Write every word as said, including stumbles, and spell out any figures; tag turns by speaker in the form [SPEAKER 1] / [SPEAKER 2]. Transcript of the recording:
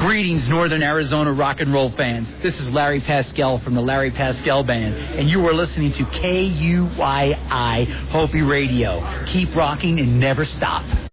[SPEAKER 1] Greetings, Northern Arizona rock and roll fans. This is Larry Pascal from the Larry Pascal Band, and you are listening to K U Y I Hopi Radio. Keep rocking and never stop.